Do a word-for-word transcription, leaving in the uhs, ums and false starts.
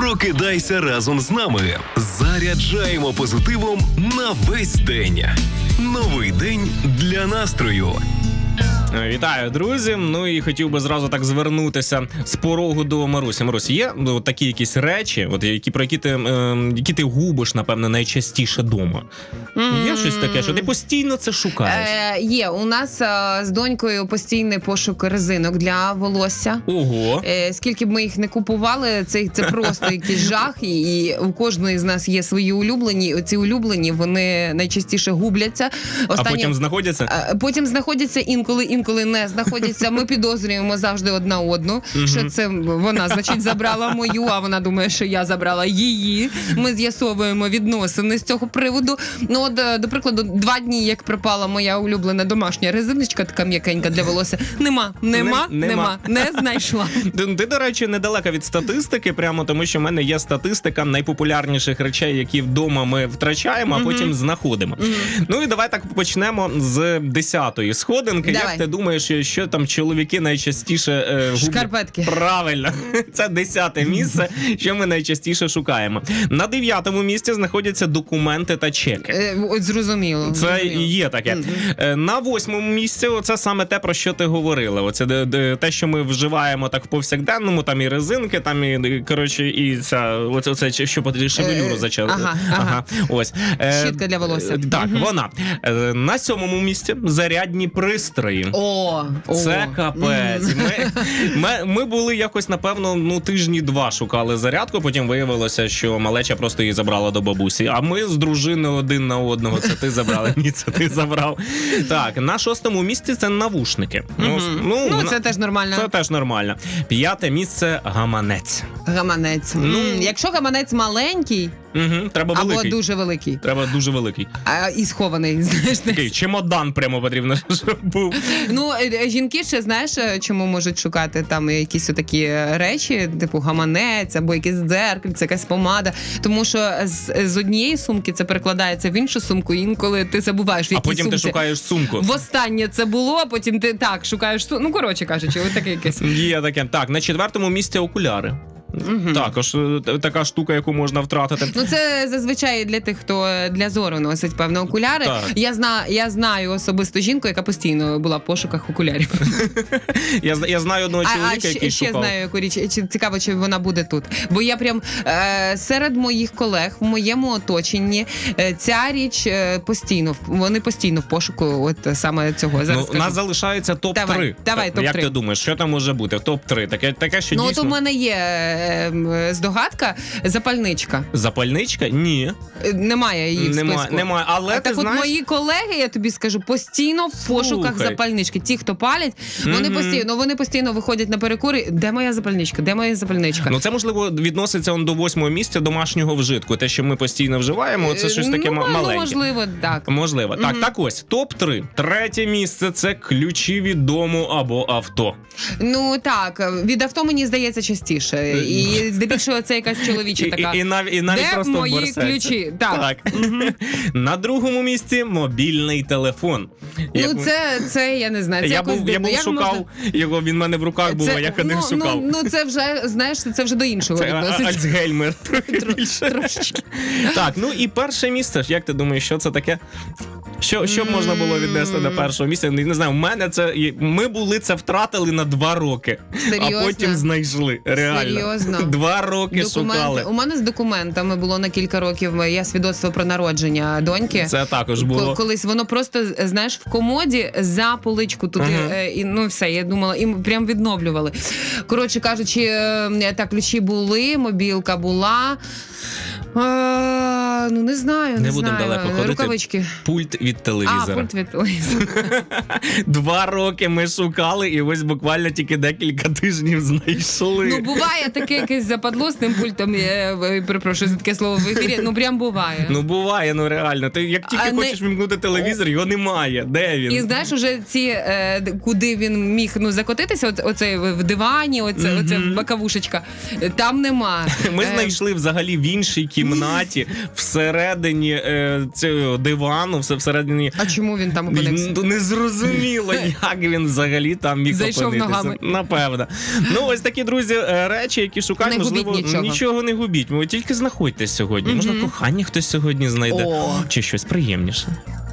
Прокидайся разом з нами. Заряджаємо позитивом на весь день. Новий день для настрою. Вітаю, друзі! Ну і хотів би зразу так звернутися з порогу до Марусі. Марусі, є ну, такі якісь речі, от, які, про які ти, е, які ти губиш, напевно, найчастіше вдома? Mm-hmm. Є щось таке, що ти постійно це шукаєш? Е, є. У нас е, з донькою постійний пошук резинок для волосся. Ого! Е, скільки б ми їх не купували, це, це просто якийсь жах. І, і у кожної з нас є свої улюблені. Оці улюблені, вони найчастіше губляться. Останні... А потім знаходяться? Е, потім знаходяться інколи, інколи не знаходяться. Ми підозрюємо завжди одна одну, mm-hmm. що це вона, значить, забрала мою, а вона думає, що я забрала її. Ми з'ясовуємо відносини з цього приводу. Ну, от, до прикладу, два дні, як пропала моя улюблена домашня резиночка, така м'якенька для волосся. Нема, нема, не, нема, нема, не знайшла. Ти, ти, до речі, недалека від статистики, прямо тому, що в мене є статистика найпопулярніших речей, які вдома ми втрачаємо, а mm-hmm. потім знаходимо. Mm-hmm. Ну і давай так почнемо з десятої сходинки. Давай. Як ти думаєш, що там чоловіки найчастіше е, гублять? Шкарпетки. Правильно. Це десяте місце, що ми найчастіше шукаємо. На дев'ятому місці знаходяться документи та чеки. Е, от зрозуміло. Це зрозуміло. Є таке. Mm-hmm. На восьмому місці оце саме те, про що ти говорила. Оце те, що ми вживаємо так в повсякденному, там і резинки, там і, коротше, і ця, оце, оце що потрібно, шевелюру зачали. Ага, ага. ага. Ось. Щітка для волосся. Так, mm-hmm. вона. На сьомому місці зарядні пристрої. О, це о. капець. Ми, ми, ми були якось, напевно, ну тижні два шукали зарядку, потім виявилося, що малеча просто її забрала до бабусі. А ми з дружиною один на одного. Це ти забрала, ні, це ти забрав. Так, на шостому місці це навушники. Mm-hmm. Ну, ну, на... це теж нормально. Це теж нормально. П'яте місце гаманець. Гаманець. Ну, М, якщо гаманець маленький, угу, треба або великий. дуже великий. Треба дуже великий. А, і схований, знаєш. Такий чемодан прямо потрібно, щоб був. Ну, жінки ще, знаєш, чому можуть шукати там якісь такі речі, типу гаманець, або якийсь дзеркальце, якась помада. Тому що з, з однієї сумки це перекладається в іншу сумку, і інколи ти забуваєш, в якій А потім сумці. ти шукаєш сумку. Востаннє це було, а потім ти так шукаєш сумку. Ну, коротше кажучи, ось таке якесь. Є таке. Так, на четвертому місці окуляри. Угу. Також така штука, яку можна втратити. Ну це зазвичай для тих, хто для зору носить певно окуляри. Так. Я знаю, я знаю особисто жінку, яка постійно була в пошуках окулярів. я, я знаю одного чоловіка, а, а який ще шукав. знаю, яку річ. Цікаво, чи вона буде тут. Бо я прям е, серед моїх колег в моєму оточенні е, ця річ е, постійно, вони постійно в пошуку от саме цього. Зараз ну, у нас залишається топ три. Давай, давай, топ три. Як ти думаєш, що там може бути? топ три. Таке, таке що ну, дійсно... от у мене є здогадка, запальничка. Запальничка? Ні. Немає її в Нема, списку. немає, але а ти так знаєш... от мої колеги, я тобі скажу, постійно в пошуках Слухай. запальнички. Ті, хто палять, вони mm-hmm. постійно, вони постійно виходять на перекури. Де моя запальничка? Де моя запальничка? Ну це, можливо, відноситься он до восьмого місця домашнього вжитку. Те, що ми постійно вживаємо, це щось таке ну, маленьке. Ну, можливо, так. Можливо. Mm-hmm. Так, так ось, топ три. Третє місце – це ключі від дому або авто. Ну, так. Від авто, мені здається, частіше. І здебільшого це якась чоловіча така. І, і, навіть, і навіть де просто мої борсеться. ключі? Так. так. Mm-hmm. На другому місці – мобільний телефон. Ну, як... це, це, я не знаю, це я якось був, я був як шукав, можна... його, він в мене в руках був, це, а я ходив ну, шукав. Ну, ну, це вже, знаєш, це вже до іншого це відноситься. Альцгеймер. Трошечки. Так, ну і перше місце, як ти думаєш, що це таке? Що, що б можна було віднести до першого місця? Не знаю, в мене це... Ми були це втратили на два роки. Серйозно? А потім знайшли. Реально. Серйозно? Два роки Документи. шукали. У мене з документами було на кілька років. Я свідоцтво про народження доньки. Це також було. Колись воно просто, знаєш, в комоді за поличку туди. Uh-huh. І, ну, все, я думала, і прям відновлювали. Коротше кажучи, так, ключі були, мобілка була. А, ну, не знаю, не, не знаю. будемо далеко ходити. Рукавички. Пульт від телевізора. А, пульт від телевізора. Два роки ми шукали, і ось буквально тільки декілька тижнів знайшли. Ну, буває таке якесь западло з тим пультом, я перепрошую за таке слово в ефірі, ну, прям буває. Ну, буває, ну, реально. Ти як тільки а хочеш не... вимкнути телевізор, його немає. Де він? І знаєш, уже ці, е, куди він міг, ну, закотитися, оце, оце в дивані, оце, mm-hmm. оце бакавушечка, там нема. Ми е... знайшли взагалі в іншій кімнаті, в всередині е, цього дивану, все всередині. А чому він там опинився? Незрозуміло, як він взагалі там міг Зайшов опинитися. ногами. Напевно. Ну, ось такі, друзі, е, речі, які шукають, Не губіть можливо, нічого. нічого не губіть. Ви тільки знаходьтесь сьогодні. Мгм. Можна кохання хтось сьогодні знайде. О. Чи щось приємніше.